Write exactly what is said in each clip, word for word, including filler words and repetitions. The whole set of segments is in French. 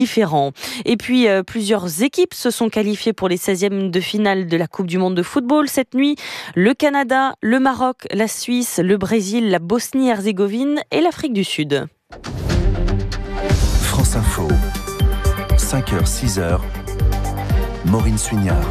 différents. Et puis, euh, plusieurs équipes se sont qualifiées pour les seizièmes de finale de la Coupe du Monde de football cette nuit. Le Canada, le Maroc, la Suisse, le Brésil, la Bosnie-Herzégovine et l'Afrique du Sud. France Info, cinq heures six heures, Maureen Suignard.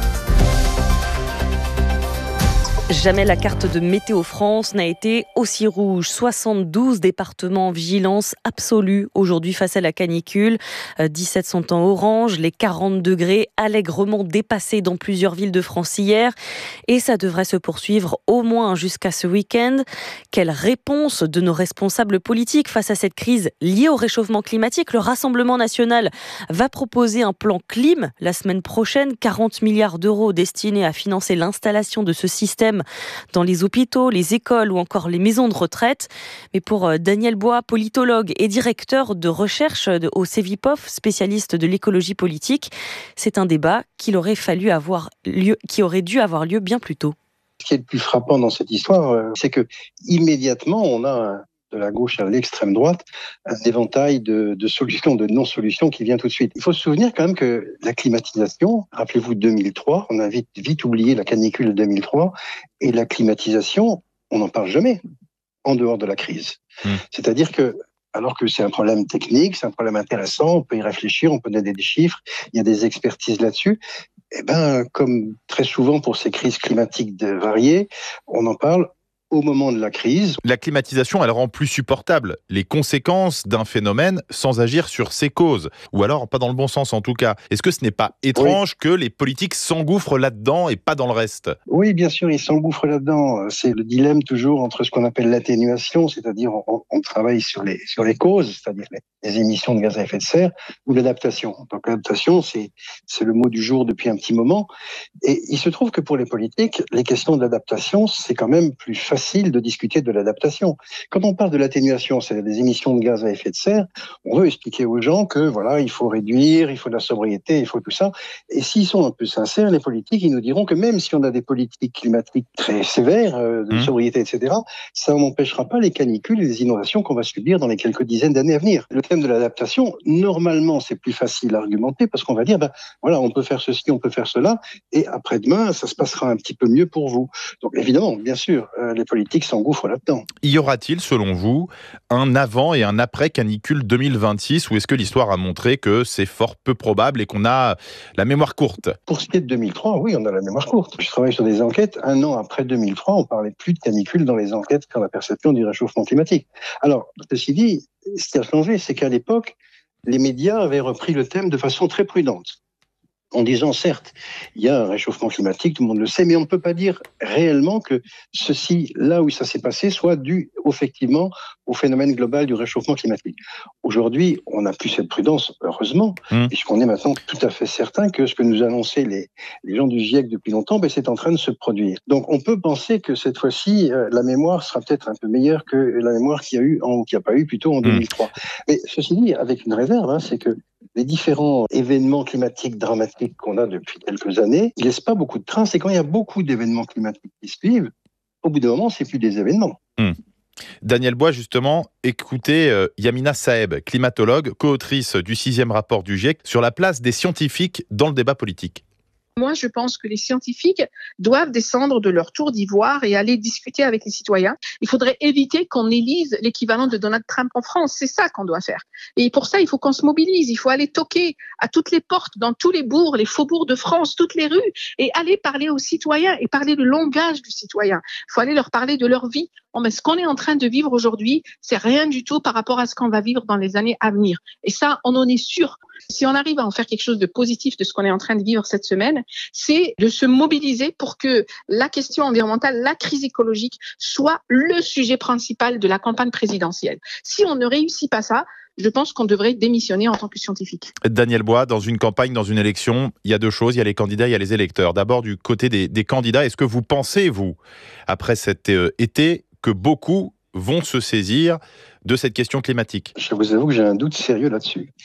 Jamais la carte de Météo France n'a été aussi rouge. soixante-douze départements en vigilance absolue aujourd'hui face à la canicule. dix-sept sont en orange, les quarante degrés allègrement dépassés dans plusieurs villes de France hier. Et ça devrait se poursuivre au moins jusqu'à ce week-end. Quelle réponse de nos responsables politiques face à cette crise liée au réchauffement climatique? Le Rassemblement national va proposer un plan clim la semaine prochaine. quarante milliards d'euros destinés à financer l'installation de ce système dans les hôpitaux, les écoles ou encore les maisons de retraite. Mais pour Daniel Bois, politologue et directeur de recherche au Cevipof, spécialiste de l'écologie politique, c'est un débat qu'il aurait fallu avoir lieu, qui aurait dû avoir lieu bien plus tôt. Ce qui est le plus frappant dans cette histoire, c'est que immédiatement on a de la gauche à l'extrême droite, un éventail de, de solutions, de non-solutions qui vient tout de suite. Il faut se souvenir quand même que la climatisation, rappelez-vous deux mille trois, on a vite, vite oublié la canicule de deux mille trois, et la climatisation, on n'en parle jamais en dehors de la crise. Mmh. C'est-à-dire que, alors que c'est un problème technique, c'est un problème intéressant, on peut y réfléchir, on peut donner des chiffres, il y a des expertises là-dessus, eh ben, comme très souvent pour ces crises climatiques de variées, on en parle au moment de la crise. La climatisation, elle rend plus supportable les conséquences d'un phénomène sans agir sur ses causes. Ou alors, pas dans le bon sens en tout cas. Est-ce que ce n'est pas étrange oui. que les politiques s'engouffrent là-dedans et pas dans le reste? Oui, bien sûr, ils s'engouffrent là-dedans. C'est le dilemme toujours entre ce qu'on appelle l'atténuation, c'est-à-dire on, on travaille sur les, sur les causes, c'est-à-dire les, les émissions de gaz à effet de serre, ou l'adaptation. Donc l'adaptation, c'est, c'est le mot du jour depuis un petit moment. Et il se trouve que pour les politiques, les questions de l'adaptation, c'est quand même plus facile facile de discuter de l'adaptation. Quand on parle de l'atténuation, c'est-à-dire des émissions de gaz à effet de serre, on veut expliquer aux gens que voilà, il faut réduire, il faut de la sobriété, il faut tout ça. Et s'ils sont un peu sincères, les politiques, ils nous diront que même si on a des politiques climatiques très sévères, euh, de mmh. sobriété, et cetera, ça n'empêchera pas les canicules et les inondations qu'on va subir dans les quelques dizaines d'années à venir. Le thème de l'adaptation, normalement, c'est plus facile à argumenter parce qu'on va dire, ben voilà, on peut faire ceci, on peut faire cela, et après-demain, ça se passera un petit peu mieux pour vous. Donc évidemment, bien sûr, euh, les politiques s'engouffrent là-dedans. Y aura-t-il, selon vous, un avant et un après canicule deux mille vingt-six, ou est-ce que l'histoire a montré que c'est fort peu probable et qu'on a la mémoire courte? Pour ce qui est de deux mille trois, oui, on a la mémoire courte. Je travaille sur des enquêtes. Un an après deux mille trois, on parlait plus de canicule dans les enquêtes sur la perception du réchauffement climatique. Alors, ceci dit, ce qui a changé, c'est qu'à l'époque, les médias avaient repris le thème de façon très prudente. En disant, certes, il y a un réchauffement climatique, tout le monde le sait, mais on ne peut pas dire réellement que ceci, là où ça s'est passé, soit dû, effectivement, au phénomène global du réchauffement climatique. Aujourd'hui, on n'a plus cette prudence, heureusement, mmh. puisqu'on est maintenant tout à fait certain que ce que nous annonçaient les, les gens du GIEC depuis longtemps, ben, c'est en train de se produire. Donc, on peut penser que cette fois-ci, euh, la mémoire sera peut-être un peu meilleure que la mémoire qu'il y a eu, en, qu'il n'y a pas eu plutôt en mmh. deux mille trois. Mais ceci dit, avec une réserve, hein, c'est que les différents événements climatiques dramatiques qu'on a depuis quelques années, ils ne laissent pas beaucoup de traces. Et quand il y a beaucoup d'événements climatiques qui suivent, au bout d'un moment, c'est plus des événements. Mmh. Daniel Bois, justement, écoutez euh, Yamina Saeb, climatologue, co-autrice du sixième rapport du GIEC, sur la place des scientifiques dans le débat politique. Moi, je pense que les scientifiques doivent descendre de leur tour d'ivoire et aller discuter avec les citoyens. Il faudrait éviter qu'on élise l'équivalent de Donald Trump en France. C'est ça qu'on doit faire. Et pour ça, il faut qu'on se mobilise. Il faut aller toquer à toutes les portes, dans tous les bourgs, les faubourgs de France, toutes les rues, et aller parler aux citoyens et parler le langage du citoyen. Il faut aller leur parler de leur vie. Bon, mais ce qu'on est en train de vivre aujourd'hui, c'est rien du tout par rapport à ce qu'on va vivre dans les années à venir. Et ça, on en est sûr. Si on arrive à en faire quelque chose de positif de ce qu'on est en train de vivre cette semaine, c'est de se mobiliser pour que la question environnementale, la crise écologique soit le sujet principal de la campagne présidentielle. Si on ne réussit pas ça, je pense qu'on devrait démissionner en tant que scientifique. Daniel Bois, dans une campagne, dans une élection, il y a deux choses, il y a les candidats, il y a les électeurs. D'abord, du côté des, des candidats, est-ce que vous pensez, vous, après cet euh, été, que beaucoup vont se saisir de cette question climatique? Je vous avoue que j'ai un doute sérieux là-dessus.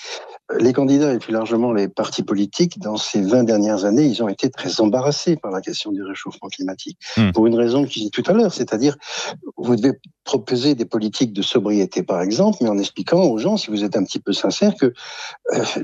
les candidats et plus largement les partis politiques, dans ces vingt dernières années, ils ont été très embarrassés par la question du réchauffement climatique. Mmh. Pour une raison que je disais tout à l'heure, c'est-à-dire, vous devez proposer des politiques de sobriété, par exemple, mais en expliquant aux gens, si vous êtes un petit peu sincère, que euh,